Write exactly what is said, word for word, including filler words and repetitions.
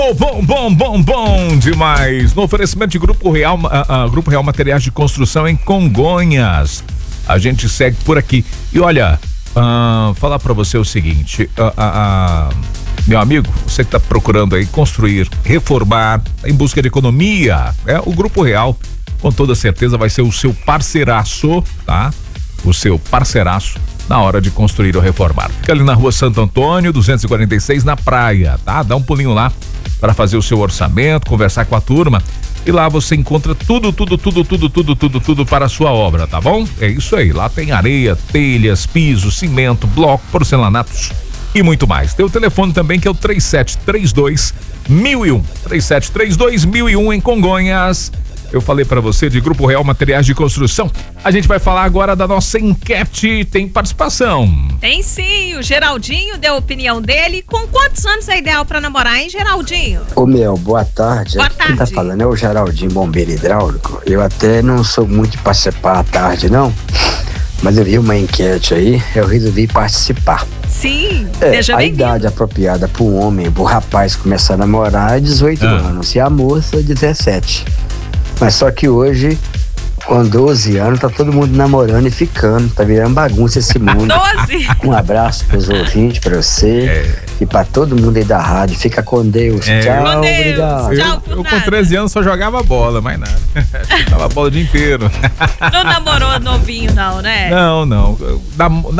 Oh, bom, bom, bom, bom demais. No oferecimento de Grupo Real, uh, uh, Grupo Real Materiais de Construção em Congonhas. A gente segue por aqui. E olha, uh, falar pra você o seguinte, uh, uh, uh, meu amigo, você que tá procurando aí construir, reformar, em busca de economia, é, o Grupo Real, com toda certeza, vai ser o seu parceiraço, tá? O seu parceiraço na hora de construir ou reformar. Fica ali na rua Santo Antônio, duzentos e quarenta e seis, na praia, tá? Dá um pulinho lá para fazer o seu orçamento, conversar com a turma, e lá você encontra tudo, tudo, tudo, tudo, tudo, tudo, tudo para a sua obra, tá bom? É isso aí, lá tem areia, telhas, piso, cimento, bloco, porcelanatos e muito mais. Tem o telefone também que é o três sete três dois mil e um, três sete três dois mil e um em Congonhas. Eu falei pra você de Grupo Real Materiais de Construção. A gente vai falar agora da nossa enquete. Tem participação. Tem sim, o Geraldinho deu a opinião dele. Com quantos anos é ideal pra namorar, hein, Geraldinho? Ô, Mel, boa tarde. Boa Quem tarde. tá falando é o Geraldinho, bombeiro hidráulico. Eu até não sou muito de participar à tarde, não. Mas eu vi uma enquete aí, eu resolvi participar. Sim, É, seja a bem-vindo. idade apropriada para um homem, para o rapaz começar a namorar é dezoito Ah. anos e a moça dezessete. Mas só que hoje, com doze anos, tá todo mundo namorando e ficando. Tá virando bagunça esse mundo. doze. Um abraço pros ouvintes, pra você É. e pra todo mundo aí da rádio. Fica com Deus. É. Tchau, Com Deus. obrigado. Tchau, Eu, por eu com nada. treze anos só jogava bola, mais nada. Chutava a bola o dia inteiro. Não namorou novinho, não, né? Não, não. Na,